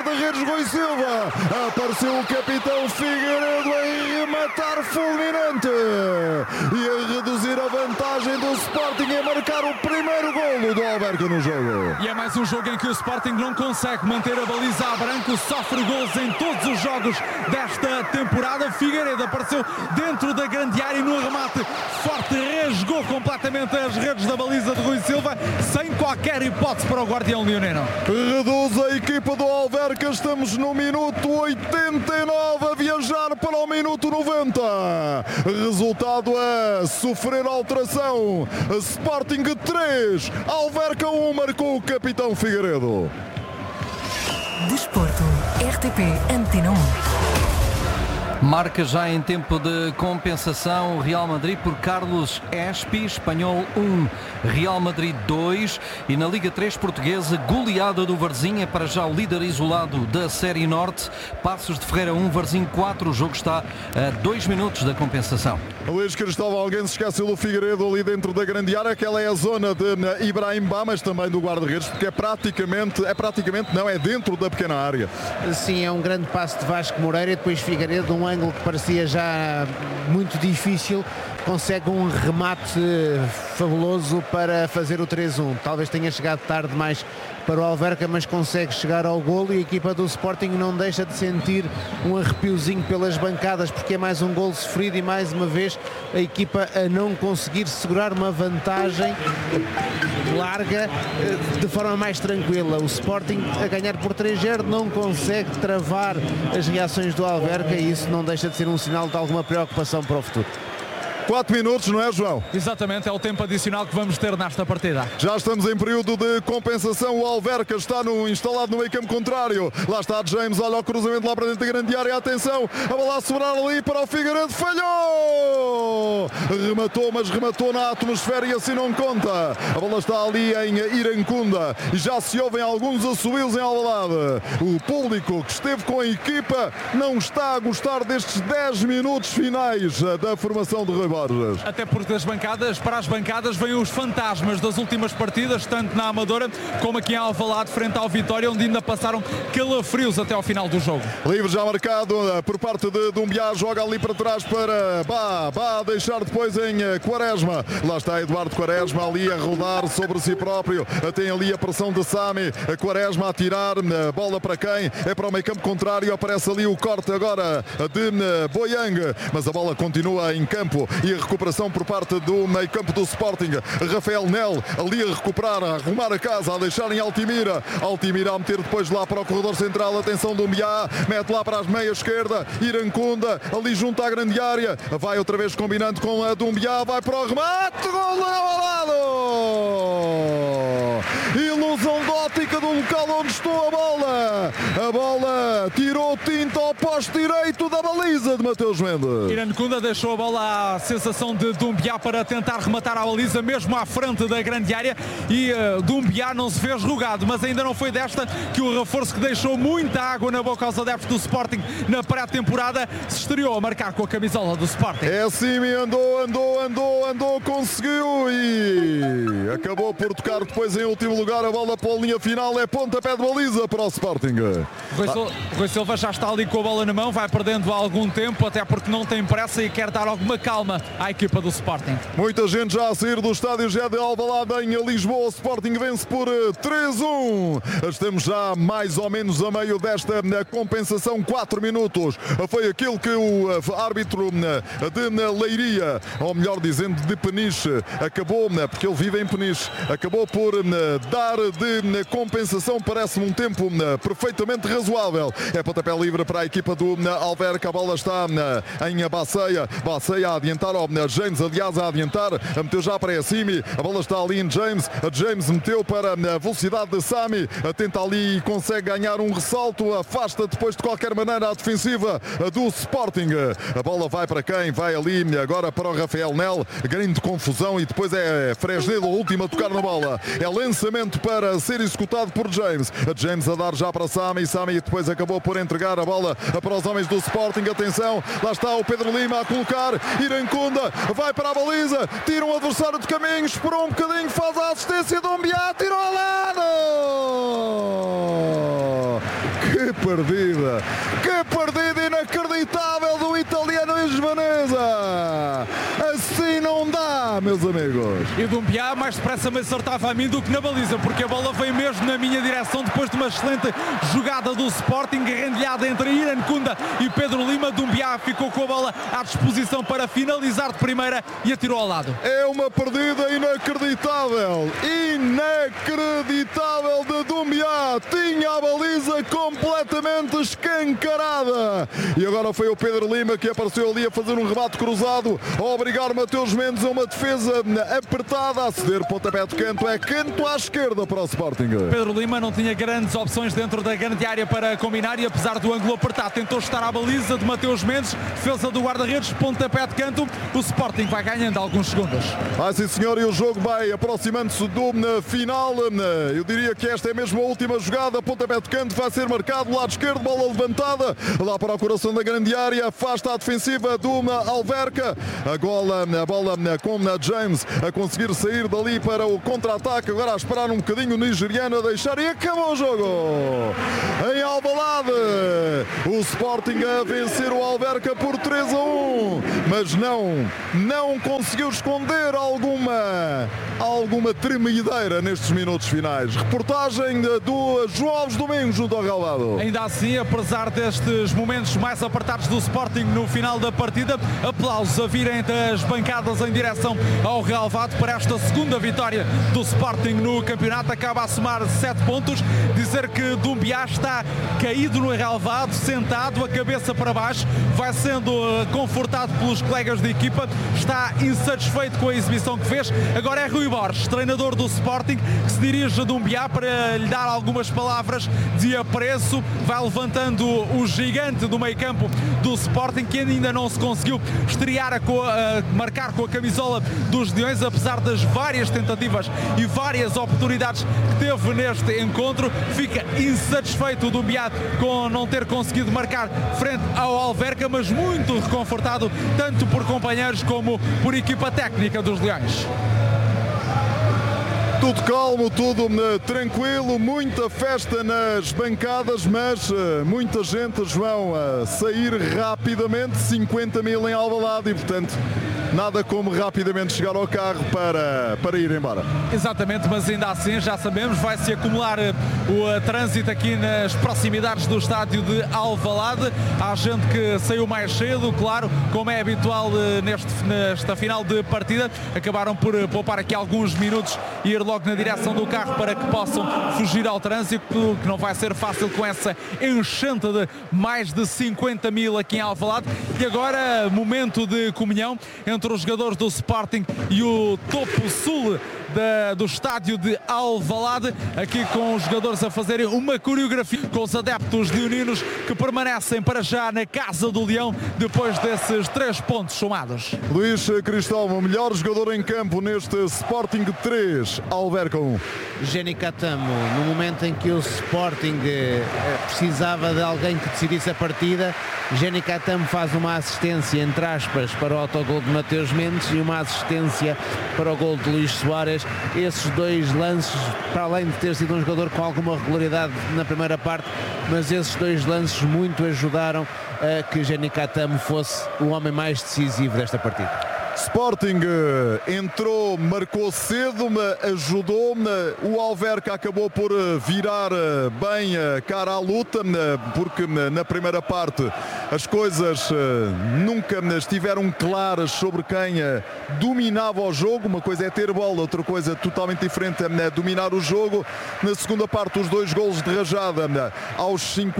guarda-redes Rui Silva. Apareceu o capitão Figueiredo a rematar fulminante e a reduzir a vantagem do Sporting e a marcar o primeiro golo do Alverca no jogo. E é mais um jogo em que o Sporting não consegue manter a baliza a branco, sofre golos em todos os jogos desta temporada. Figueiredo apareceu dentro da grande área e no remate forte rasgou completamente as redes da baliza de Rui Silva, sem qualquer hipótese para o guardião leonino. Reduz a equipa do Alverca, estamos no minuto 89 a viajar para o minuto 90. Resultado a sofrer alteração. Sporting 3, Alverca 1, marcou o capitão Figueiredo. Desporto, RTP Antena 1. Marca já em tempo de compensação Real Madrid por Carlos Espi, Espanhol 1, Real Madrid 2. E na Liga 3 portuguesa, goleada do Varzim, é para já o líder isolado da Série Norte. Passos de Ferreira 1, Varzim 4. O jogo está a 2 minutos da compensação. Luís Cristóvão, alguém se esqueceu do Figueiredo ali dentro da grande área. Aquela é a zona de Ibrahim Ba, mas também do guarda-redes, porque é dentro da pequena área. Sim, é um grande passo de Vasco Moreira e depois Figueiredo, um ângulo que parecia já muito difícil, consegue um remate fabuloso para fazer o 3-1. Talvez tenha chegado tarde demais para o Alverca, mas consegue chegar ao golo e a equipa do Sporting não deixa de sentir um arrepiozinho pelas bancadas, porque é mais um golo sofrido e mais uma vez a equipa a não conseguir segurar uma vantagem larga de forma mais tranquila. O Sporting a ganhar por 3-0 não consegue travar as reações do Alverca e isso não deixa de ser um sinal de alguma preocupação para o futuro. 4 minutos, não é, João? Exatamente, é o tempo adicional que vamos ter nesta partida. Já estamos em período de compensação. O Alverca está instalado no meio campo contrário. Lá está James, olha o cruzamento lá para dentro da grande área. Atenção, a bola a sobrar ali para o Figueiredo. Falhou! Rematou, mas rematou na atmosfera e assim não conta. A bola está ali em Irancunda e já se ouvem alguns assobios em Alvalade. O público que esteve com a equipa não está a gostar destes 10 minutos finais da formação de Rui. Até porque para as bancadas vêm os fantasmas das últimas partidas, tanto na Amadora como aqui em Alvalade, frente ao Vitória, onde ainda passaram calafrios até ao final do jogo. Livre já marcado por parte de Dumbiá, joga ali para trás para Bá a deixar depois em Quaresma. Lá está Eduardo Quaresma ali a rodar sobre si próprio, tem ali a pressão de Sami, Quaresma a tirar, bola para quem? É para o meio campo contrário, aparece ali o corte agora de Boiang, mas a bola continua em campo. E a recuperação por parte do meio campo do Sporting. Rafael Nel ali a recuperar, a arrumar a casa, a deixar em Altimira. Altimira a meter depois lá para o corredor central. Atenção do Dumbiá, mete lá para as meias esquerda. Irancunda ali junto à grande área. Vai outra vez combinando com a Dumbiá. Vai para o remate. Gol ao lado. Ilusão de ótica do local onde estou a bola. A bola tirou tinta ao poste direito da baliza de Mateus Mendes. Irancunda deixou a bola à sensação de Dumbiá para tentar rematar a baliza mesmo à frente da grande área e Dumbiá não se fez rogado, mas ainda não foi desta que o reforço que deixou muita água na boca aos adeptos do Sporting na pré-temporada se estreou a marcar com a camisola do Sporting. É assim, andou, conseguiu e acabou por tocar depois em último lugar a bola para a linha final, é pontapé de baliza para o Sporting. Rui Silva já está ali com a bola na mão, vai perdendo algum tempo, até porque não tem pressa e quer dar alguma calma à equipa do Sporting. Muita gente já a sair do estádio Gé de Alvalade em Lisboa. O Sporting vence por 3-1. Estamos já mais ou menos a meio desta compensação. 4 minutos foi aquilo que o árbitro de Leiria, ou melhor dizendo de Peniche, acabou, porque ele vive em Peniche, acabou por dar de compensação. Parece-me um tempo perfeitamente razoável. É pontapé livre para a equipa do Alverca. A bola está em Baceia a adiantar, James aliás a adiantar, meteu já para Essimi, a bola está ali em James meteu para a velocidade de Sami, tenta ali e consegue ganhar um ressalto, afasta depois de qualquer maneira a defensiva do Sporting. A bola vai para quem? Vai ali agora para o Rafael Nel, grande confusão e depois é Fresnel o último a tocar na bola, é lançamento para ser executado por James a dar já para Sami depois acabou por entregar a bola para os homens do Sporting. Atenção, lá está o Pedro Lima a colocar, Irancunda vai para a baliza, tira um adversário de caminho, esperou um bocadinho, faz a assistência de Dumbiá, tirou ao lado. Que perdida! Que perdida inacreditável do italiano Esbaneza! Assim não dá, meus amigos! E Doumbia mais depressa me acertava a mim do que na baliza, porque a bola veio mesmo na minha direção depois de uma excelente jogada do Sporting, rendilhada entre Irán Kunda e Pedro Lima. Doumbia ficou com a bola à disposição para finalizar de primeira e atirou ao lado. É uma perdida inacreditável! Inacreditável de Doumbia! Tinha a baliza completamente escancarada! E agora foi o Pedro Lima que apareceu ali a fazer um remate cruzado, a obrigar Mateus Mendes a uma defesa apertada, a ceder pontapé de canto. É canto à esquerda para o Sporting. Pedro Lima não tinha grandes opções dentro da grande área para combinar e apesar do ângulo apertado tentou estar à baliza de Mateus Mendes, defesa do guarda-redes, pontapé de canto. O Sporting vai ganhando alguns segundos. Sim senhor, e o jogo vai aproximando-se do final. Eu diria que esta é mesmo a última jogada. Pontapé de canto vai ser marcado, lado esquerdo, bola levantada lá para o coração da grande área, afasta a defensiva do Alverca. A bola com James a conseguir sair dali para o contra-ataque, agora a esperar um bocadinho o nigeriano a deixar e acabou o jogo em Alvalade. O Sporting a vencer o Alverca por 3-1, mas não conseguiu esconder alguma tremideira nestes minutos finais. Reportagem do João Alves Domingos junto ao relvado. Ainda assim, apesar destes momentos mais apertados do Sporting no final da partida, aplausos a virem das bancadas em direção ao relvado para esta segunda vitória do Sporting no campeonato. Acaba a somar 7 pontos. Dizer que Doumbia está caído no relvado, sentado, a cabeça para baixo, vai sendo confortado pelos colegas de equipa, está insatisfeito com a exibição que fez. Agora é Rui Borges, treinador do Sporting, que se dirige a Doumbia para lhe dar algumas palavras de apreço. Vai levantando o gigante do meio campo do Sporting, que ainda não se conseguiu estrear marcar com a camisola dos Leões, apesar das várias tentativas e várias oportunidades que teve neste encontro. Fica insatisfeito o Doumbia com não ter conseguido marcar frente ao Alverca, mas muito reconfortado tanto por companheiros como por equipa técnica dos Leões. Tudo calmo, tudo tranquilo, muita festa nas bancadas, mas muita gente, João, a sair rapidamente, 50 mil em Alvalade e, portanto, nada como rapidamente chegar ao carro para ir embora. Exatamente, mas ainda assim, já sabemos, vai-se acumular o trânsito aqui nas proximidades do estádio de Alvalade. Há gente que saiu mais cedo, claro, como é habitual nesta final de partida. Acabaram por poupar aqui alguns minutos e ir logo na direção do carro para que possam fugir ao trânsito, que não vai ser fácil com essa enchente de mais de 50 mil aqui em Alvalade. E agora, momento de comunhão entre os jogadores do Sporting e o topo sul do estádio de Alvalade, aqui com os jogadores a fazerem uma coreografia com os adeptos leoninos que permanecem para já na Casa do Leão depois desses 3 pontos somados. Luís Cristóvão, melhor jogador em campo neste Sporting 3, Alverca 1. Jenny Catamo, no momento em que o Sporting precisava de alguém que decidisse a partida, Jenny Catamo faz uma assistência, entre aspas, para o autogol de Mateus Mendes e uma assistência para o gol de Luís Soares. Esses dois lances, para além de ter sido um jogador com alguma regularidade na primeira parte, mas esses dois lances muito ajudaram a que Jenny Catamo fosse o homem mais decisivo desta partida. Sporting entrou, marcou cedo, ajudou, o Alverca acabou por virar bem a cara à luta, porque na primeira parte as coisas nunca estiveram claras sobre quem dominava o jogo. Uma coisa é ter bola, outra coisa totalmente diferente é dominar o jogo. Na segunda parte, os 2 golos de rajada aos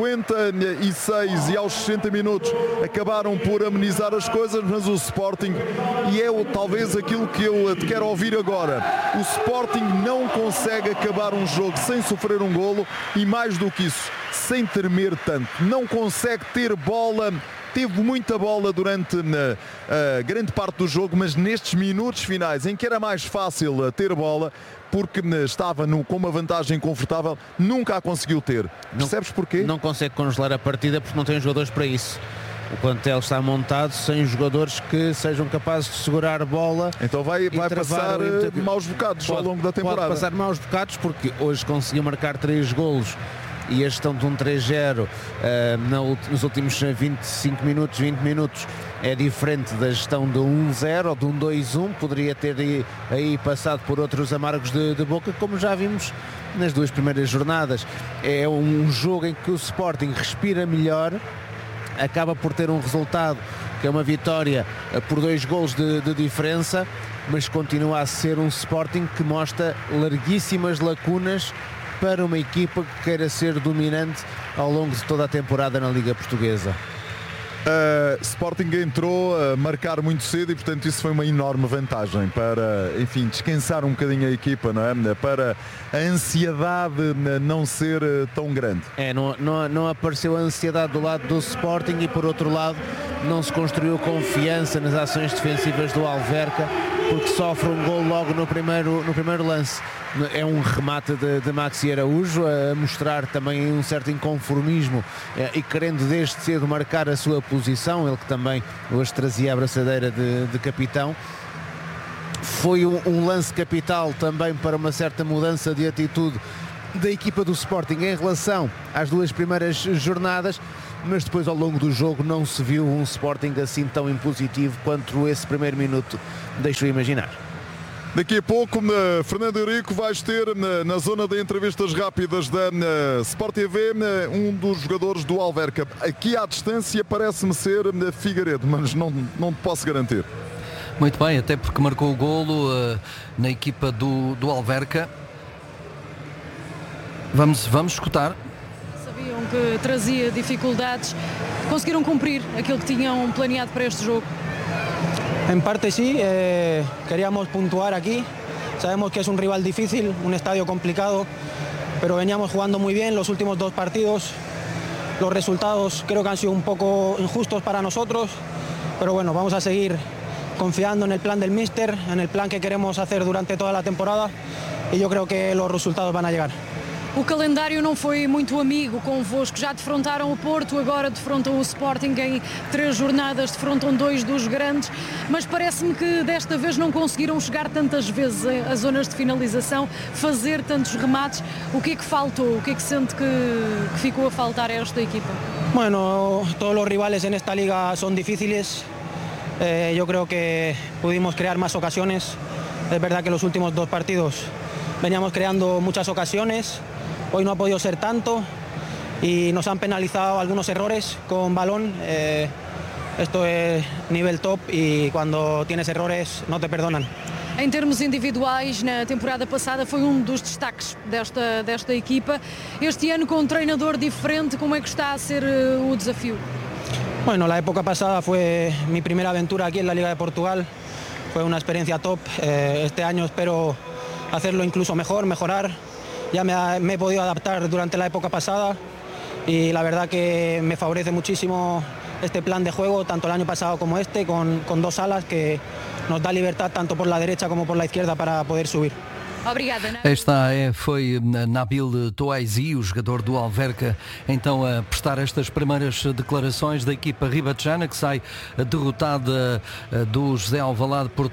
56 e aos 60 minutos acabaram por amenizar as coisas, mas o Sporting, e é talvez aquilo que eu te quero ouvir agora, o Sporting não consegue acabar um jogo sem sofrer um golo e, mais do que isso, sem tremer tanto. Não consegue ter bola. Teve muita bola durante a grande parte do jogo, mas nestes minutos finais em que era mais fácil ter bola, porque estava com uma vantagem confortável, nunca a conseguiu ter. Percebes porquê? Não consegue congelar a partida porque não tem jogadores para isso. O plantel está montado sem jogadores que sejam capazes de segurar a bola. Então vai passar maus bocados ao longo da temporada. Pode passar maus bocados porque hoje conseguiu marcar 3 golos e a gestão de um 3-0 nos últimos 20 minutos é diferente da gestão de 1-0 ou de 2-1, poderia ter aí passado por outros amargos de boca, como já vimos nas 2 primeiras jornadas. É um jogo em que o Sporting respira melhor, acaba por ter um resultado que é uma vitória por 2 golos de diferença, mas continua a ser um Sporting que mostra larguíssimas lacunas para uma equipa que queira ser dominante ao longo de toda a temporada na Liga Portuguesa. Sporting entrou a marcar muito cedo e, portanto, isso foi uma enorme vantagem para, enfim, descansar um bocadinho a equipa, não é? Para a ansiedade não ser tão grande. Não apareceu a ansiedade do lado do Sporting e, por outro lado, não se construiu confiança nas ações defensivas do Alverca, porque sofre um gol logo no primeiro lance. É um remate de Maxi Araújo, a mostrar também um certo inconformismo e querendo desde cedo marcar a sua posição, ele que também hoje trazia a braçadeira de capitão. Foi um lance capital também para uma certa mudança de atitude da equipa do Sporting em relação às 2 primeiras jornadas, mas depois ao longo do jogo não se viu um Sporting assim tão impositivo quanto esse primeiro minuto deixou imaginar. Daqui a pouco, Fernando Eurico, vais ter na zona de entrevistas rápidas da Sport TV um dos jogadores do Alverca. Aqui à distância parece-me ser Figueiredo, mas não te posso garantir. Muito bem, até porque marcou o golo na equipa do Alverca. Vamos escutar. Sabiam que trazia dificuldades, conseguiram cumprir aquilo que tinham planeado para este jogo? En parte sí, queríamos puntuar aquí, sabemos que es un rival difícil, un estadio complicado, pero veníamos jugando muy bien los últimos 2 partidos, los resultados creo que han sido un poco injustos para nosotros, pero bueno, vamos a seguir confiando en el plan del míster, en el plan que queremos hacer durante toda la temporada y yo creo que los resultados van a llegar. O calendário não foi muito amigo convosco, já defrontaram o Porto, agora defrontam o Sporting em 3 jornadas, defrontam 2 dos grandes, mas parece-me que desta vez não conseguiram chegar tantas vezes às zonas de finalização, fazer tantos remates. O que é que faltou? O que é que sente que ficou a faltar a esta equipa? Bueno, todos los rivales en esta liga son difíciles, yo creo que pudimos crear más ocasiones, es verdad que los últimos 2 partidos veníamos creando muchas ocasiones. Hoy no ha podido ser tanto y nos han penalizado algunos errores con balón. Esto es nivel top y cuando tienes errores no te perdonan. Em termos individuais, na temporada passada foi um dos destaques desta equipa. Este ano, com um treinador diferente, como é que está a ser o desafio? Bueno, la época pasada fue mi primera aventura aquí en la Liga de Portugal. Fue una experiencia top. Este año espero hacerlo incluso mejor, mejorar. Ya me he podido adaptar durante la época pasada y la verdad que me favorece muchísimo este plan de juego, tanto el año pasado como este, con 2 alas que nos da libertad tanto por la derecha como por la izquierda para poder subir. Obrigada. Foi Nabil Touazi, o jogador do Alverca, então a prestar estas primeiras declarações da equipa ribatejana, que sai derrotada do José Alvalade por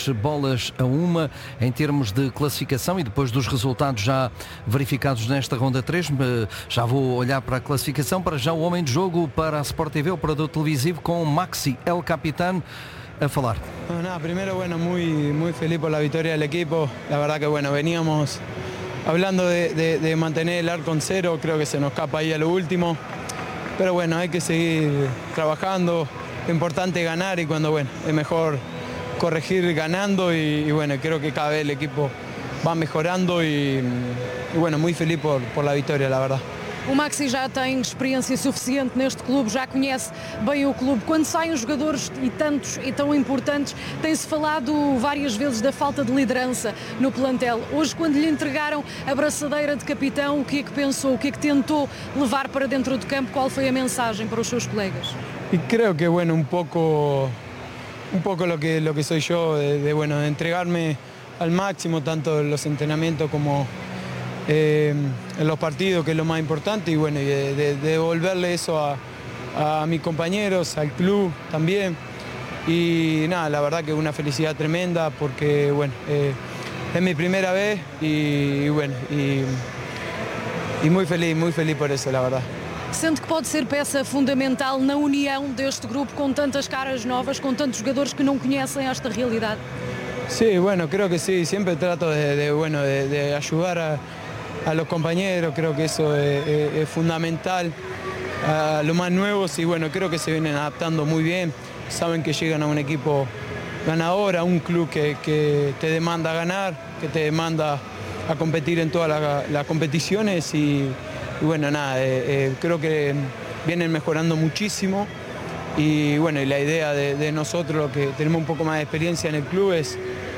3-1 em termos de classificação, e depois dos resultados já verificados nesta ronda 3, já vou olhar para a classificação. Para já o homem de jogo para a Sport TV, o operador televisivo, com Maxi, el capitán, a falar. Nada, primero, bueno, muy feliz por la victoria del equipo. La verdad que, bueno, veníamos hablando de mantener el arco en 0, creo que se nos escapa ahí a lo último. Pero bueno, hay que seguir trabajando. Lo importante es ganar y cuando, bueno, es mejor corregir ganando y bueno, creo que cada vez el equipo va mejorando y bueno, muy feliz por la victoria, la verdad. O Maxi já tem experiência suficiente neste clube, já conhece bem o clube. Quando saem jogadores e tantos e tão importantes, tem-se falado várias vezes da falta de liderança no plantel. Hoje, quando lhe entregaram a braçadeira de capitão, o que é que pensou? O que é que tentou levar para dentro do campo? Qual foi a mensagem para os seus colegas? Y creo que, bueno, un poco lo que soy yo, de entregarme al máximo, tanto en los entrenamientos como en los partidos, que es lo más importante, y bueno, y de devolverle eso a mis compañeros, al club también. Y nada, la verdad que es una felicidad tremenda porque bueno, es mi primera vez y bueno, y muy feliz por eso, la verdad. Sente que pode ser peça fundamental na união deste grupo com tantas caras novas, com tantos jogadores que não conhecem esta realidade? Sí, bueno, creo que sí, siempre trato de ayudar a los compañeros, creo que eso es fundamental, a los más nuevos, y bueno, creo que se vienen adaptando muy bien, saben que llegan a un equipo ganador, a un club que te demanda ganar, que te demanda a competir en todas las competiciones y bueno, nada, creo que vienen mejorando muchísimo y bueno, y la idea de nosotros, que tenemos un poco más de experiencia en el club, es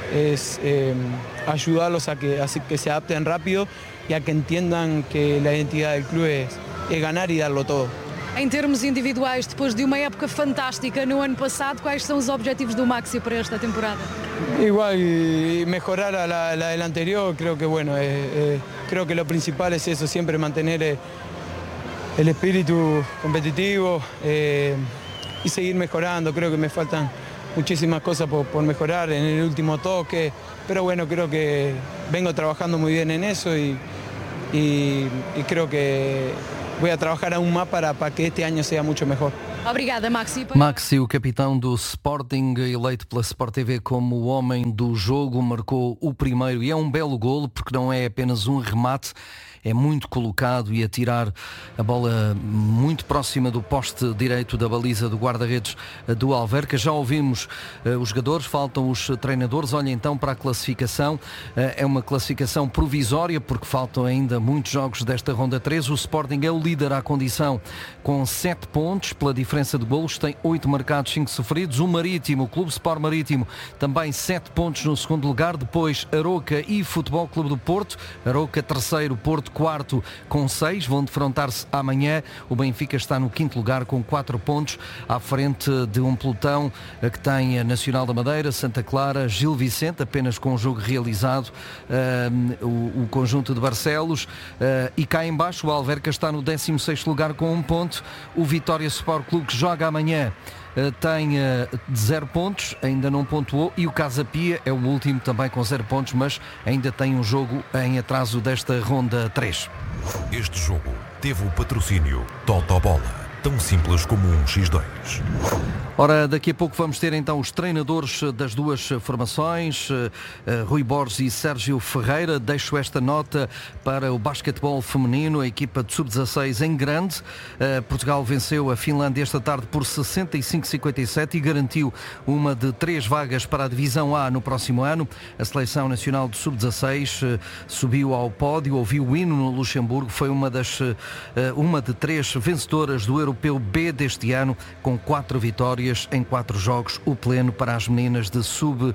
ayudarlos a que se adapten rápido y a que entiendan que la identidad del club es ganar y darlo todo. Em termos individuais, depois de uma época fantástica no ano passado, quais são os objetivos do Maxi para esta temporada? Igual, mejorar a la del anterior, creo que bueno, creo que lo principal es eso, siempre mantener el espíritu competitivo y seguir mejorando. Creo que me faltan muchísimas cosas por mejorar en el último toque, pero bueno, creo que vengo trabajando muy bien en eso y creo que voy a trabajar aún más para que este año sea mucho mejor. Obrigada, Maxi. Maxi, o capitão do Sporting, eleito pela Sport TV como o homem do jogo, marcou o primeiro e é um belo golo porque não é apenas um remate, é muito colocado e a tirar a bola muito próxima do poste direito da baliza do guarda-redes do Alverca. Já ouvimos os jogadores, faltam os treinadores. Olha então para a classificação, é uma classificação provisória porque faltam ainda muitos jogos desta ronda 3. O Sporting é o líder à condição com 7 pontos pela diferença de golos, tem 8 marcados, 5 sofridos. O Marítimo, o Clube Sport Marítimo, também 7 pontos no segundo lugar. Depois Aroca e Futebol Clube do Porto. Aroca terceiro, Porto quarto com 6, vão defrontar-se amanhã. O Benfica está no quinto lugar com 4 pontos, à frente de um pelotão que tem a Nacional da Madeira, Santa Clara, Gil Vicente, apenas com um jogo realizado, o conjunto de Barcelos, e cá em baixo o Alverca está no 16º lugar com 1 ponto. O Vitória Sport Clube, que joga amanhã, tem 0 pontos, ainda não pontuou, e o Casa Pia é o último também com 0 pontos, mas ainda tem um jogo em atraso desta ronda 3. Este jogo teve o patrocínio Totobola, tão simples como um X2. Ora, daqui a pouco vamos ter então os treinadores das duas formações, Rui Borges e Sérgio Ferreira. Deixo esta nota para o basquetebol feminino, a equipa de sub-16 em grande. Portugal venceu a Finlândia esta tarde por 65-57 e garantiu uma de 3 vagas para a divisão A no próximo ano. A seleção nacional de sub-16 subiu ao pódio, ouviu o hino no Luxemburgo, foi uma de 3 vencedoras do Europeu B deste ano, com 4 vitórias em 4 jogos, o pleno para as meninas de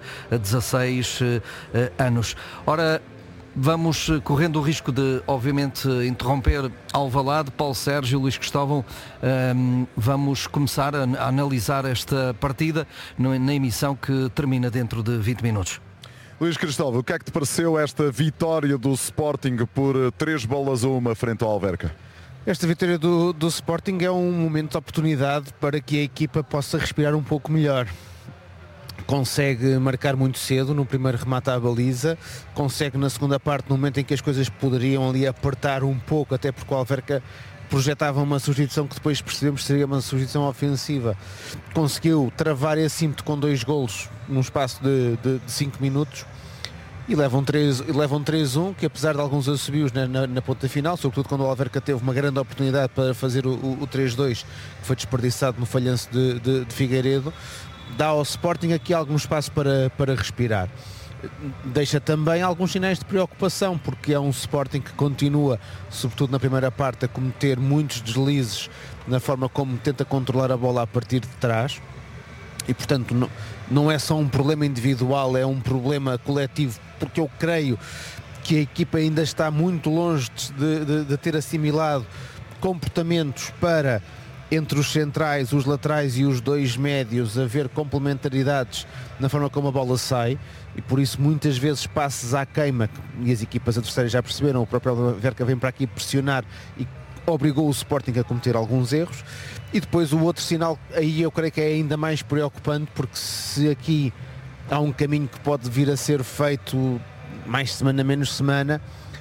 sub-16 anos. Ora, vamos correndo o risco de, obviamente, interromper Alvalade. Paulo Sérgio, Luís Cristóvão, vamos começar a analisar esta partida na emissão que termina dentro de 20 minutos. Luís Cristóvão, o que é que te pareceu esta vitória do Sporting por 3-1 frente ao Alverca? Esta vitória do Sporting é um momento de oportunidade para que a equipa possa respirar um pouco melhor. Consegue marcar muito cedo no primeiro remate à baliza, consegue na segunda parte, no momento em que as coisas poderiam ali apertar um pouco, até porque o Alverca projetava uma substituição que depois percebemos que seria uma substituição ofensiva. Conseguiu travar esse ímpeto com 2 golos num espaço de 5 minutos. E levam 3-1, que apesar de alguns assobios na ponta final, sobretudo quando o Alverca teve uma grande oportunidade para fazer o 3-2, que foi desperdiçado no falhanço de Figueiredo, dá ao Sporting aqui algum espaço para respirar. Deixa também alguns sinais de preocupação, porque é um Sporting que continua, sobretudo na primeira parte, a cometer muitos deslizes na forma como tenta controlar a bola a partir de trás. E portanto não é só um problema individual, é um problema coletivo, porque eu creio que a equipa ainda está muito longe de ter assimilado comportamentos para, entre os centrais, os laterais e os 2 médios, haver complementaridades na forma como a bola sai, e por isso muitas vezes passes à queima, e as equipas adversárias já perceberam, o próprio Alverca vem para aqui pressionar e obrigou o Sporting a cometer alguns erros. E depois o outro sinal, aí eu creio que é ainda mais preocupante, porque se aqui há um caminho que pode vir a ser feito mais semana, menos semana,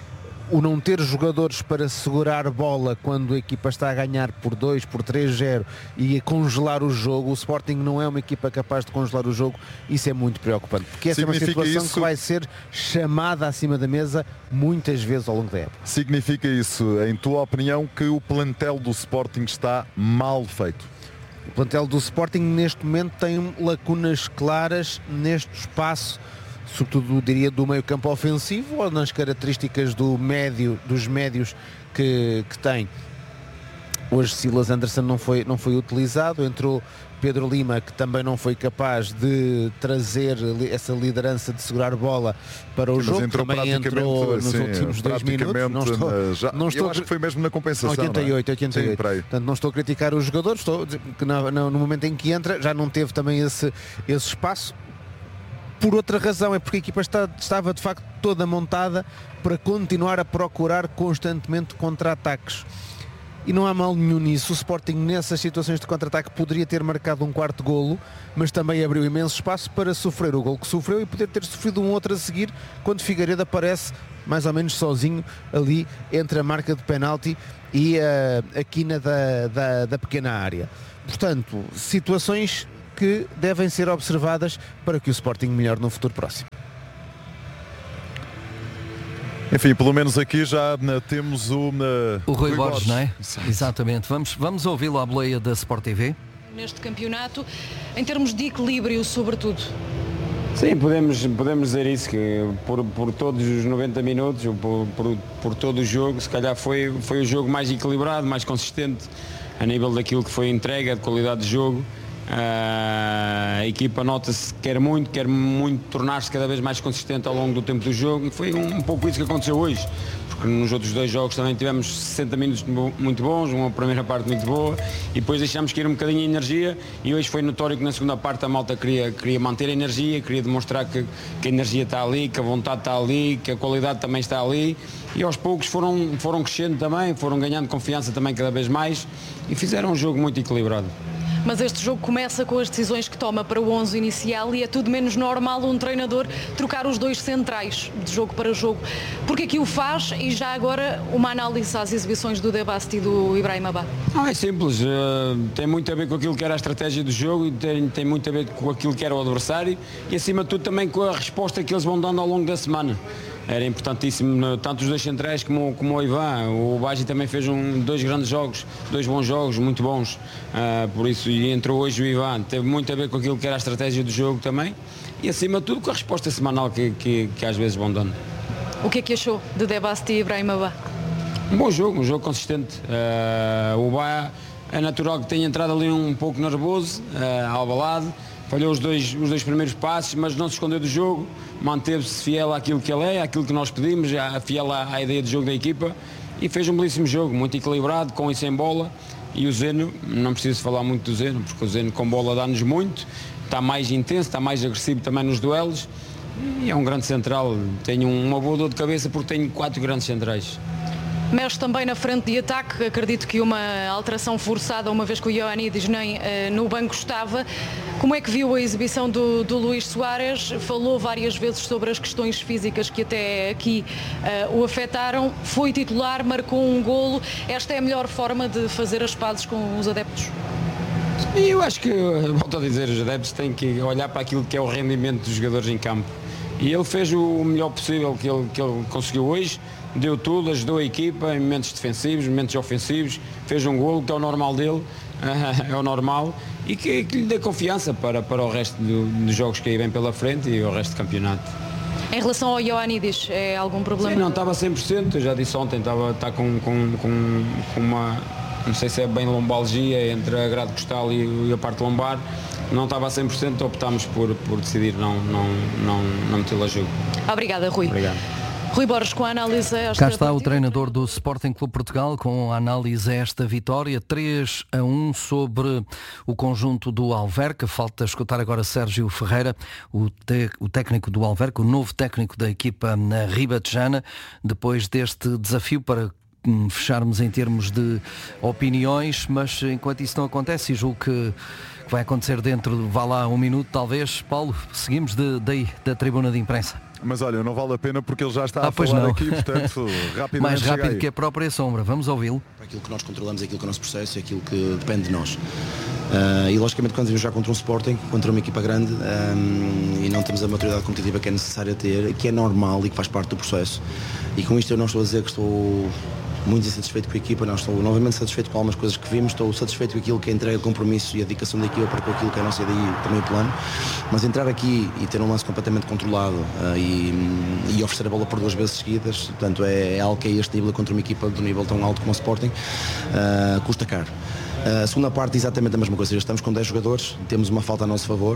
o não ter jogadores para segurar bola quando a equipa está a ganhar por 2, por 3-0 e a congelar o jogo. O Sporting não é uma equipa capaz de congelar o jogo. Isso é muito preocupante, porque essa é uma situação que vai ser chamada acima da mesa muitas vezes ao longo da época. Significa isso, em tua opinião, que o plantel do Sporting está mal feito? O plantel do Sporting neste momento tem lacunas claras neste espaço, sobretudo diria do meio campo ofensivo ou nas características dos médios que tem. Hoje Silas Anderson não foi utilizado, entrou Pedro Lima, que também não foi capaz de trazer essa liderança de segurar bola para o jogo, também entrou nos últimos 2 minutos. Eu acho que foi mesmo na compensação. 88. Sim, portanto, não estou a criticar os jogadores, estou a dizer que no momento em que entra já não teve também esse espaço. Por outra razão, é porque a equipa estava de facto toda montada para continuar a procurar constantemente contra-ataques. E não há mal nenhum nisso. O Sporting nessas situações de contra-ataque poderia ter marcado um 4º golo, mas também abriu imenso espaço para sofrer o golo que sofreu e poder ter sofrido um outro a seguir, quando Figueiredo aparece mais ou menos sozinho ali entre a marca de penalti e a quina da pequena área. Portanto, situações que devem ser observadas para que o Sporting melhore no futuro próximo. Enfim, pelo menos aqui já temos o Rui Borges, não é? Exatamente. Vamos ouvi-lo à boleia da Sport TV. Neste campeonato, em termos de equilíbrio, sobretudo. Sim, podemos dizer isso, que por todos os 90 minutos, por todo o jogo, se calhar foi o jogo mais equilibrado, mais consistente a nível daquilo que foi entrega, de qualidade de jogo. A equipa nota-se que quer muito tornar-se cada vez mais consistente ao longo do tempo do jogo, e foi um pouco isso que aconteceu hoje, porque nos outros 2 jogos também tivemos 60 minutos muito bons, uma primeira parte muito boa, e depois deixámos cair um bocadinho a energia, e hoje foi notório que na segunda parte a malta queria manter a energia, queria demonstrar que a energia está ali, que a vontade está ali, que a qualidade também está ali, e aos poucos foram crescendo também, foram ganhando confiança também cada vez mais, e fizeram um jogo muito equilibrado. Mas este jogo começa com as decisões que toma para o 11 inicial e é tudo menos normal um treinador trocar os 2 centrais de jogo para jogo. Porque aqui o faz, e já agora uma análise às exibições do De Bast e do Ibrahim Abba. Não, é simples, tem muito a ver com aquilo que era a estratégia do jogo e tem muito a ver com aquilo que era o adversário e acima de tudo também com a resposta que eles vão dando ao longo da semana. Era importantíssimo, tanto os 2 centrais como o Ivan. O Bagi também fez 2 grandes jogos, 2 bons jogos, muito bons. Por isso, e entrou hoje o Ivan. Teve muito a ver com aquilo que era a estratégia do jogo também. E acima de tudo com a resposta semanal que às vezes vão dando. O que é que achou de De Bast e Ibrahim Abba? Um jogo consistente. O Bá é natural que tenha entrado ali um pouco nervoso, albalado. Falhou os dois primeiros passos, mas não se escondeu do jogo, manteve-se fiel àquilo que ele é, àquilo que nós pedimos, fiel à ideia de jogo da equipa, e fez um belíssimo jogo, muito equilibrado, com e sem bola. E o Zeno, não preciso falar muito do Zeno, porque o Zeno com bola dá-nos muito, está mais intenso, está mais agressivo também nos duelos, e é um grande central. Tenho uma boa dor de cabeça porque tenho 4 grandes centrais. Mexe também na frente de ataque, acredito que uma alteração forçada, uma vez que o Ioannidis nem no banco estava. Como é que viu a exibição do Luís Soares? Falou várias vezes sobre as questões físicas que até aqui o afetaram. Foi titular, marcou um golo. Esta é a melhor forma de fazer as pazes com os adeptos? Eu acho que, volto a dizer, os adeptos têm que olhar para aquilo que é o rendimento dos jogadores em campo. E ele fez o melhor possível que ele conseguiu hoje. Deu tudo, ajudou a equipa em momentos defensivos, momentos ofensivos, fez um golo, que é o normal dele, é o normal, e que lhe dê confiança para o resto dos jogos que aí vem pela frente e o resto do campeonato. Em relação ao Ioannidis, é algum problema? Sim, não estava 100%, eu já disse ontem, está com uma, não sei se é bem lombalgia entre a grade costal e a parte lombar, não estava a 100%, optámos por decidir não metê-lo a jogo. Obrigada, Rui. Obrigado. Rui Borges, com a análise a esta Cá está partida. o treinador do Sporting Clube Portugal com a análise a esta vitória 3-1 sobre o conjunto do Alverca. Falta escutar agora Sérgio Ferreira, o técnico do Alverca, o novo técnico da equipa na Ribatejana, depois deste desafio para fecharmos em termos de opiniões, mas enquanto isso não acontece, e julgo que vai acontecer dentro, vá lá, um minuto talvez, Paulo, seguimos daí da tribuna de imprensa. Mas olha, não vale a pena porque ele já está a pois falar não. aqui, portanto, rapidamente. Mais chega rápido aí. que a própria sombra. Vamos ouvi-lo. Aquilo que nós controlamos é aquilo que é o nosso processo, é aquilo que depende de nós. E logicamente quando vamos jogar contra um Sporting, contra uma equipa grande, e não temos a maturidade competitiva que é necessária ter, que é normal e que faz parte do processo. E com isto eu não estou a dizer que estou muito insatisfeito com a equipa, não, estou novamente satisfeito com algumas coisas que vimos, estou satisfeito com aquilo que é a entrega, o compromisso e a dedicação da equipa para com aquilo que é a nossa ideia e também o plano, mas entrar aqui e ter um lance completamente controlado e oferecer a bola por 2 vezes seguidas, portanto é algo que é este nível contra uma equipa de um nível tão alto como o Sporting, custa caro. A segunda parte exatamente a mesma coisa, estamos com 10 jogadores, temos uma falta a nosso favor,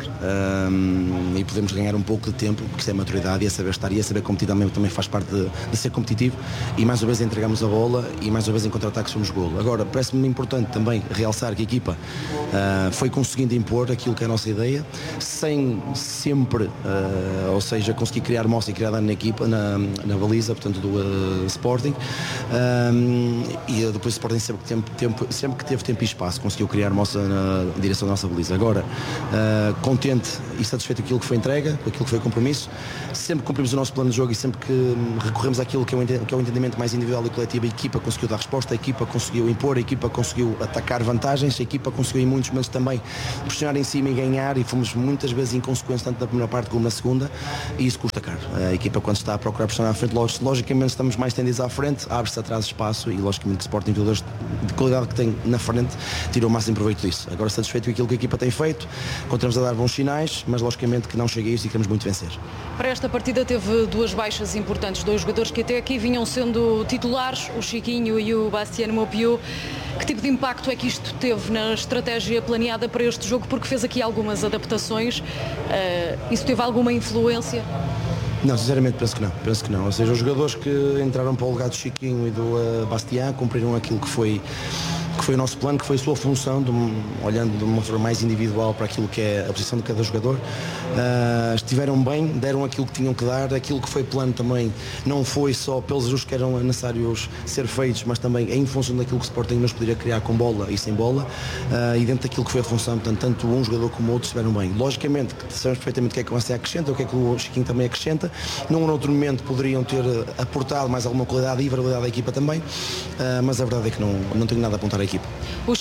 e podemos ganhar um pouco de tempo, porque isso é maturidade e é saber estar e é saber competir também faz parte de ser competitivo, e mais uma vez entregamos a bola e mais uma vez em contra-ataque somos golo. Agora, parece-me importante também realçar que a equipa foi conseguindo impor aquilo que é a nossa ideia, sem sempre, ou seja, conseguir criar mostra e criar dano na equipa, na baliza, portanto do Sporting, e depois o Sporting sempre que teve tempo e espaço, conseguiu criar mostra na direção da nossa baliza. Agora, contente e satisfeito com aquilo que foi entrega, com aquilo que foi compromisso, sempre cumprimos o nosso plano de jogo e sempre que recorremos àquilo que é o entendimento mais individual e coletivo, a equipa conseguiu dar resposta, a equipa conseguiu impor, a equipa conseguiu atacar vantagens, a equipa conseguiu em muitos momentos também pressionar em cima e ganhar, e fomos muitas vezes inconsequentes tanto na primeira parte como na segunda, e isso custa caro. A equipa, quando está a procurar pressionar à frente, logicamente estamos mais tendidos à frente, abre-se atrás espaço, e logicamente que o Sporting, jogadores de qualidade que tem na frente, tirou o máximo proveito disso. Agora, satisfeito com aquilo que a equipa tem feito, continuamos a dar bons sinais, mas logicamente que não chega a isso e queremos muito vencer. Para esta partida teve 2 baixas importantes, 2 jogadores que até aqui vinham sendo titulares, o Chiquinho e o Bastien Maupiou. Que tipo de impacto é que isto teve na estratégia planeada para este jogo? Porque fez aqui algumas adaptações, isso teve alguma influência? Não, sinceramente penso que não. Ou seja, os jogadores que entraram para o lugar do Chiquinho e do Bastien cumpriram aquilo que foi o nosso plano, que foi a sua função, olhando de uma forma mais individual para aquilo que é a posição de cada jogador. Estiveram bem, deram aquilo que tinham que dar, aquilo que foi plano também não foi só pelos ajustes que eram necessários ser feitos, mas também em função daquilo que o Sporting nos poderia criar com bola e sem bola, e dentro daquilo que foi a função, portanto, tanto um jogador como o outro estiveram bem. Logicamente que sabemos perfeitamente o que é que o Bastien acrescenta, o que é que o Chiquinho também acrescenta, num outro momento poderiam ter aportado mais alguma qualidade e variabilidade à equipa também, mas a verdade é que não tenho nada a apontar à equipa. O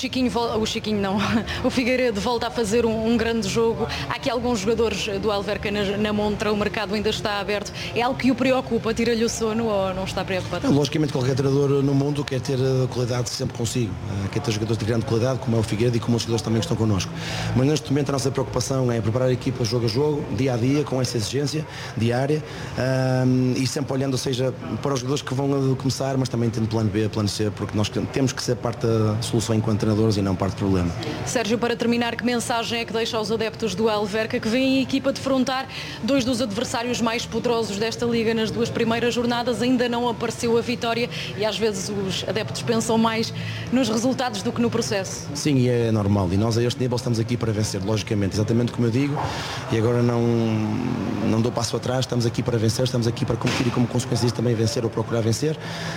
Figueiredo volta a fazer um grande jogo. Há aqui alguns jogadores do Alverca na montra, o mercado ainda está aberto. É algo que o preocupa? Tira-lhe o sono ou não está preocupado? Logicamente qualquer treinador no mundo quer ter qualidade sempre consigo, quer ter jogadores de grande qualidade, como é o Figueiredo e como os jogadores também que estão connosco. Mas neste momento a nossa preocupação é preparar a equipa jogo a jogo, dia a dia, com essa exigência diária, e sempre olhando, ou seja, para os jogadores que vão começar, mas também tendo plano B, plano C, porque nós temos que ser parte da solução enquanto treinadores e não parte do problema. Sérgio, para terminar, que mensagem é que deixa aos adeptos do Alverca, que vêm a equipa defrontar 2 dos adversários mais poderosos desta Liga nas 2 primeiras jornadas? Ainda não apareceu a vitória e às vezes os adeptos pensam mais nos resultados do que no processo. Sim, e é normal, e nós a este nível estamos aqui para vencer, logicamente, exatamente como eu digo, e agora não dou passo atrás, estamos aqui para vencer, estamos aqui para competir e como consequência disso também vencer ou procurar vencer,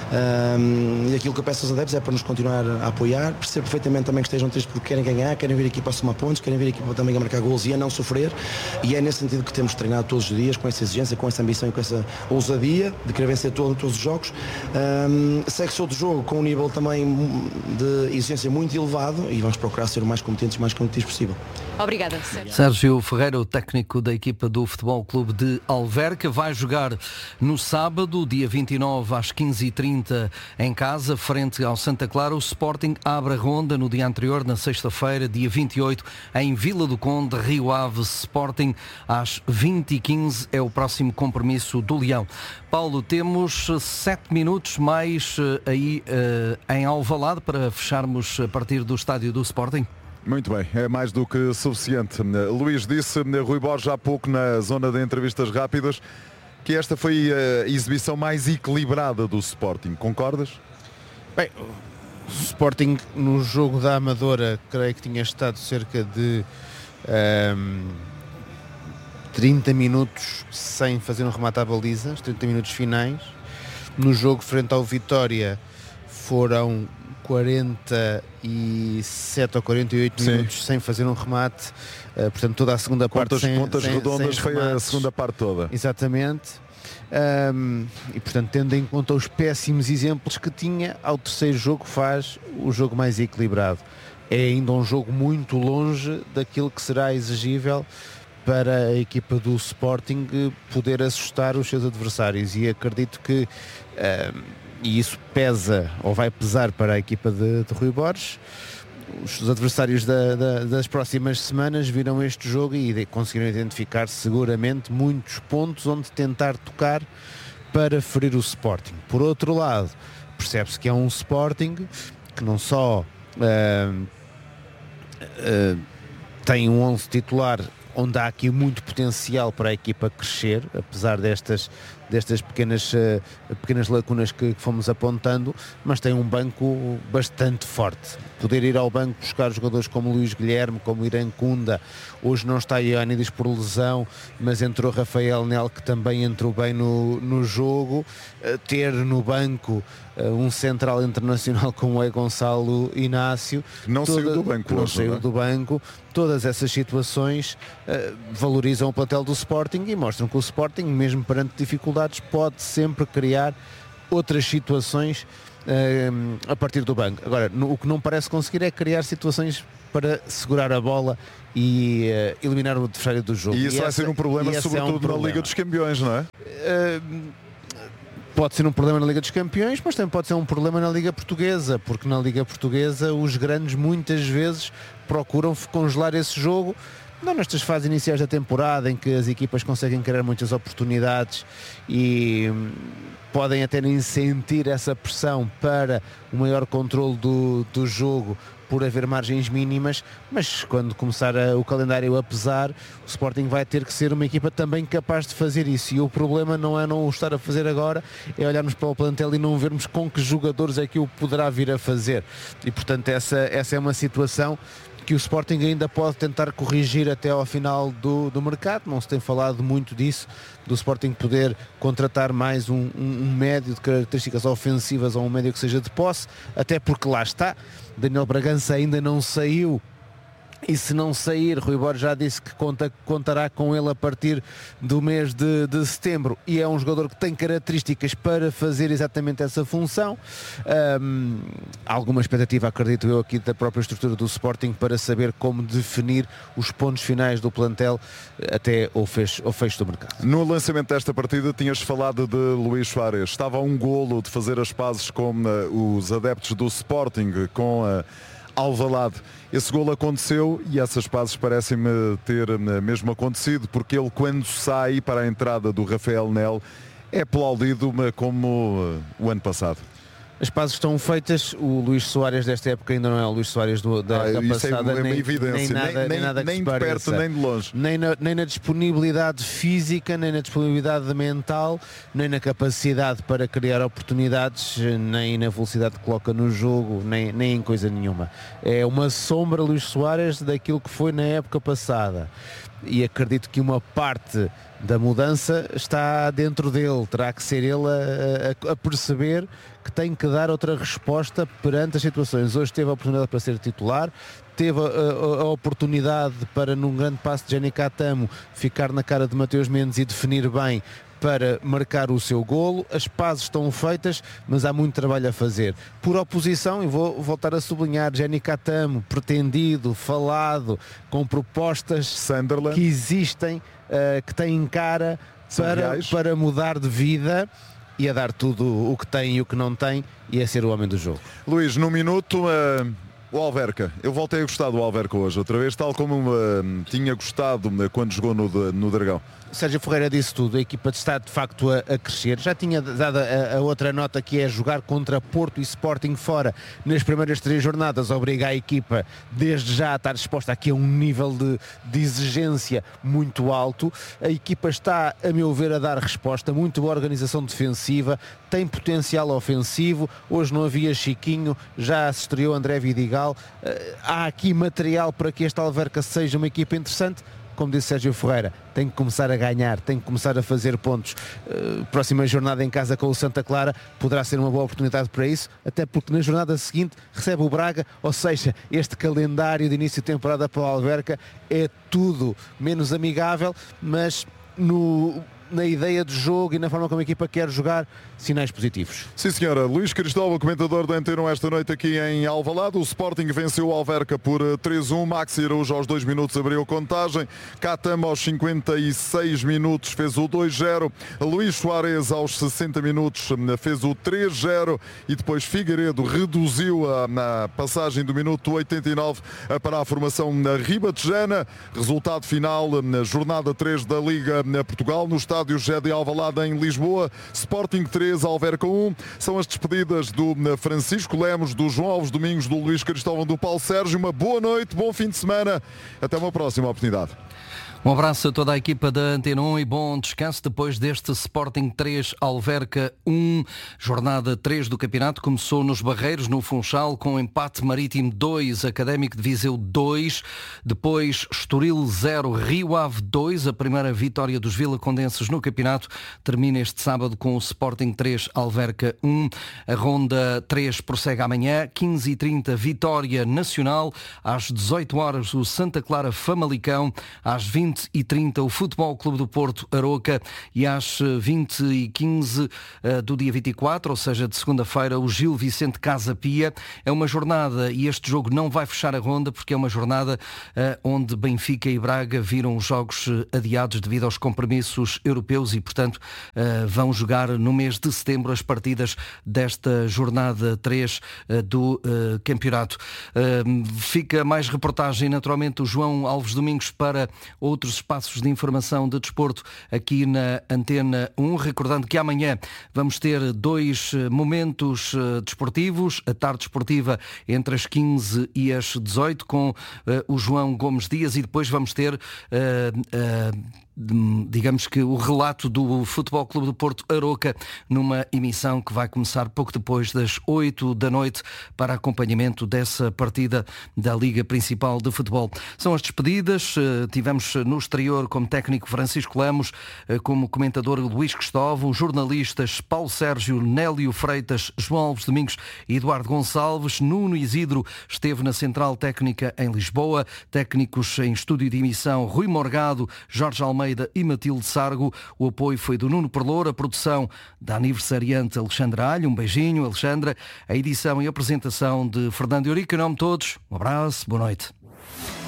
e aquilo que eu peço aos adeptos é para nos continuar a apoiar, percebo perfeitamente também que estejam tristes porque querem ganhar, querem vir aqui para somar pontos, querem vir aqui para também a marcar golos e a não sofrer, e é nesse sentido que temos treinado todos os dias, com essa exigência, com essa ambição e com essa ousadia de querer vencer todos os jogos. Segue-se outro jogo com um nível também de exigência muito elevado e vamos procurar ser o mais competentes e mais competitivos possível. Obrigada, Sérgio Ferreira, o técnico da equipa do Futebol Clube de Alverca, vai jogar no sábado, dia 29 às 15h30 em casa, frente ao Santa Clara. O Sporting abre a ronda no dia anterior, na sexta-feira, dia 28, em Vila do Conde, Rio Ave. Sporting às 20h15 é o próximo compromisso do Leão. Paulo, temos 7 minutos mais aí em Alvalade para fecharmos a partir do estádio do Sporting. Muito bem, é mais do que suficiente. Luís disse, Rui Borges há pouco na zona de entrevistas rápidas, que esta foi a exibição mais equilibrada do Sporting. Concordas? Bem, o Sporting no jogo da Amadora creio que tinha estado cerca de 30 minutos sem fazer um remate à baliza, os 30 minutos finais. No jogo frente ao Vitória foram 47 ou 48 minutos sem fazer um remate, portanto toda a segunda parte sem redondas sem foi remate. A segunda parte toda. Exatamente. E portanto, tendo em conta os péssimos exemplos que tinha, ao terceiro jogo faz o jogo mais equilibrado. É ainda um jogo muito longe daquilo que será exigível para a equipa do Sporting poder assustar os seus adversários, e acredito que e isso pesa ou vai pesar para a equipa de Rui Borges. Os adversários das próximas semanas viram este jogo e conseguiram identificar seguramente muitos pontos onde tentar tocar para ferir o Sporting. Por outro lado, percebe-se que é um Sporting que não só tem um 11 titular onde há aqui muito potencial para a equipa crescer, apesar destas pequenas lacunas que fomos apontando, mas tem um banco bastante forte. Poder ir ao banco buscar jogadores como Luís Guilherme, como Irancunda, hoje não está Ioannidis por lesão, mas entrou Rafael Nel, que também entrou bem no jogo. Ter no banco um central internacional como é Gonçalo Inácio, saiu do banco, não saiu do banco. Todas essas situações valorizam o plantel do Sporting e mostram que o Sporting, mesmo perante dificuldades, pode sempre criar outras situações a partir do banco. Agora, o que não parece conseguir é criar situações para segurar a bola e eliminar o adversário do jogo. E isso vai ser um problema, sobretudo na Liga dos Campeões, não é? Pode ser um problema na Liga dos Campeões, mas também pode ser um problema na Liga Portuguesa, porque na Liga Portuguesa os grandes muitas vezes procuram congelar esse jogo, não nestas fases iniciais da temporada em que as equipas conseguem criar muitas oportunidades e podem até nem sentir essa pressão para o maior controle do jogo por haver margens mínimas, mas quando começar o calendário a pesar, o Sporting vai ter que ser uma equipa também capaz de fazer isso, e o problema não é não o estar a fazer agora, é olharmos para o plantel e não vermos com que jogadores é que o poderá vir a fazer, e portanto essa é uma situação que o Sporting ainda pode tentar corrigir até ao final do mercado. Não se tem falado muito disso, do Sporting poder contratar mais um médio de características ofensivas ou um médio que seja de posse, até porque lá está, Daniel Bragança ainda não saiu, e se não sair, Rui Borges já disse que contará com ele a partir do mês de setembro, e é um jogador que tem características para fazer exatamente essa função. Há alguma expectativa, acredito eu, aqui da própria estrutura do Sporting para saber como definir os pontos finais do plantel até ao fecho do mercado. No lançamento desta partida tinhas falado de Luís Soares, estava a um golo de fazer as pazes com os adeptos do Sporting, com Alvalade. Esse golo aconteceu e essas pazes parecem-me ter mesmo acontecido, porque ele, quando sai para a entrada do Rafael Nel, é aplaudido como o ano passado. As pazes estão feitas, o Luís Soares desta época ainda não é o Luís Soares da época passada, é uma evidência, nem nada nem de perto nem de longe. Nem na disponibilidade física, nem na disponibilidade mental, nem na capacidade para criar oportunidades, nem na velocidade que coloca no jogo, nem em coisa nenhuma. É uma sombra, Luís Soares, daquilo que foi na época passada. E acredito que uma parte da mudança está dentro dele, terá que ser ele a perceber que tem que dar outra resposta perante as situações. Hoje teve a oportunidade para ser titular, teve a oportunidade para, num grande passo de Jenny Catamo, ficar na cara de Mateus Mendes e definir bem para marcar o seu golo. As pazes estão feitas, mas há muito trabalho a fazer. Por oposição, e vou voltar a sublinhar, Jenny Catamo, pretendido, falado, com propostas Sunderland, que existem, que têm cara para mudar de vida e a dar tudo o que tem e o que não tem, e a ser o homem do jogo. Luís, no minuto, o Alverca. Eu voltei a gostar do Alverca hoje, outra vez, tal como tinha gostado quando jogou no Dragão. Sérgio Ferreira disse tudo, a equipa está de facto a crescer. Já tinha dado a outra nota, que é jogar contra Porto e Sporting fora nas primeiras 3 jornadas, obriga a equipa desde já a estar disposta aqui a um nível de exigência muito alto. A equipa está, a meu ver, a dar resposta, muito boa organização defensiva, tem potencial ofensivo. Hoje não havia Chiquinho, já se estreou André Vidigal. Há aqui material para que esta Alverca seja uma equipa interessante. Como disse Sérgio Ferreira, tem que começar a ganhar, tem que começar a fazer pontos. Próxima jornada em casa com o Santa Clara poderá ser uma boa oportunidade para isso, até porque na jornada seguinte recebe o Braga, ou seja, este calendário de início de temporada para o Alverca é tudo menos amigável, mas na ideia de jogo e na forma como a equipa quer jogar, sinais positivos. Sim, senhora. Luís Cristóvão, comentador da Antena 1 esta noite aqui em Alvalade. O Sporting venceu o Alverca por 3-1. Maxi Araújo aos 2 minutos abriu a contagem. Catama aos 56 minutos fez o 2-0. Luís Soares aos 60 minutos fez o 3-0 e depois Figueiredo reduziu na passagem do minuto 89 para a formação ribatejana. Resultado final na jornada 3 da Liga Portugal no estádio José de Alvalade em Lisboa. Sporting 3, Alverca 1. São as despedidas do Francisco Lemos, do João Alves Domingos, do Luís Cristóvão, do Paulo Sérgio. Uma boa noite, bom fim de semana. Até uma próxima oportunidade. Um abraço a toda a equipa da Antena 1 e bom descanso depois deste Sporting 3, Alverca 1. Jornada 3 do campeonato começou nos Barreiros, no Funchal, com empate. Marítimo 2, Académico de Viseu 2. Depois Estoril 0, Rio Ave 2. A primeira vitória dos vilacondenses no campeonato termina este sábado com o Sporting 3, Alverca 1. A ronda 3 prossegue amanhã, 15h30, Vitória Nacional. Às 18 horas o Santa Clara Famalicão. Às 20h30 o Futebol Clube do Porto Aroca e às 20h15 do dia 24, ou seja, de segunda-feira, o Gil Vicente Casa Pia. É uma jornada, e este jogo não vai fechar a ronda, porque é uma jornada onde Benfica e Braga viram os jogos adiados devido aos compromissos europeus e, portanto, vão jogar no mês de setembro as partidas desta jornada 3 do campeonato. Fica mais reportagem, naturalmente, o João Alves Domingos para outros espaços de informação de desporto aqui na Antena 1, recordando que amanhã vamos ter 2 momentos desportivos, a tarde desportiva entre as 15 e as 18 com o João Gomes Dias, e depois vamos ter digamos que o relato do Futebol Clube do Porto Aroca numa emissão que vai começar pouco depois das 8 da noite para acompanhamento dessa partida da Liga Principal de Futebol. São as despedidas. Tivemos no exterior como técnico Francisco Lemos, como comentador Luís Cristóvão, jornalistas Paulo Sérgio, Nélio Freitas, João Alves Domingos e Eduardo Gonçalves. Nuno Isidro esteve na Central Técnica em Lisboa. Técnicos em estúdio de emissão Rui Morgado, Jorge Almeida e Matilde Sargo. O apoio foi do Nuno Perlour, a produção da aniversariante Alexandra Alho. Um beijinho, Alexandra. A edição e apresentação de Fernando Eurico. Em nome de todos, um abraço, boa noite.